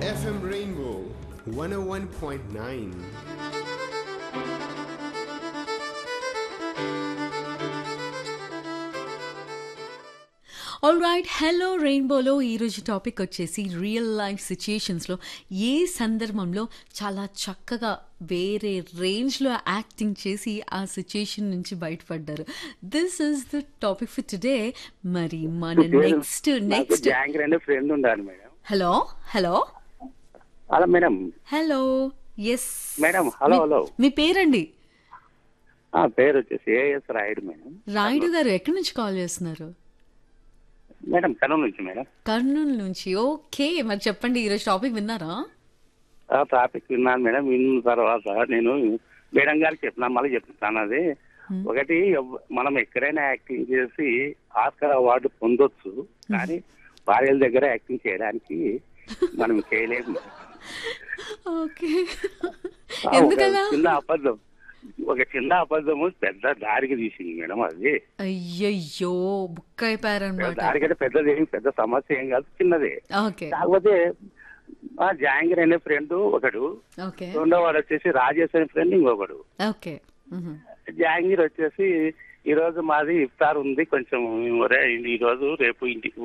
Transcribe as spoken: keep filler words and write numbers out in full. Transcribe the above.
F M Rainbow one oh one point nine. All right hello రెయిన్బోలో ఈరోజు topic వచ్చేసి real life సిచ్యుయేషన్స్లో ఏ సందర్భంలో చాలా చక్కగా వేరే రేంజ్లో యాక్టింగ్ చేసి ఆ సిచ్యుయేషన్ నుంచి బయటపడ్డారు. This is the topic for today. మరి మన నెక్స్ట్ నెక్స్ట్ ఫ్రెండ్ ఉండాలి madam. Hello hello hello madam. Hello yes madam. Hello hello మీ పేరండి? పేరు వచ్చేసి ఏఎస్ రాయుడు మేడం. రాయుడు గారు ఎక్కడి నుంచి కాల్ చేస్తున్నారు? మేడం కర్నూలు నుంచి మేడం. కర్నూలు నుంచి. ఓకే, మరి చెప్పండి, ఈరోజు టాపిక్ విన్నారా? టాపిక్ విన్నాను మేడం. విన్న తర్వాత నేను మేడం గారికి చెప్పినా మళ్ళీ చెప్తాను. అది ఒకటి, మనం ఎక్కడైనా యాక్టింగ్ చేసి ఆస్కార్ అవార్డు పొందొచ్చు, కానీ భార్యల దగ్గర యాక్టింగ్ చేయడానికి మనం చేయలేము. ఓకే, ఎందుకలా? చిన్న అబద్ధం, ఒక చిన్న అబద్ధము పెద్ద దారికి తీసింది మేడం. అది అయ్యయ్యో, బుక్ అయిపోయారన్నమాట. దానికంటే పెద్దది ఏం పెద్ద సమస్య ఏం కాదు, చిన్నదే. ఓకే, కాకపోతే ఆ జహాంగీర్ అనే ఫ్రెండ్ ఒకడు, ఓకే, రెండో వాడు వచ్చేసి రాజేష్ అనే ఫ్రెండ్ ఇంకొకడు. ఓకే. జహాంగీర్ వచ్చేసి ఈ రోజు మాది ఇఫ్తార్ ఉంది, కొంచెం ఈ రోజు రేపు ఇంటికి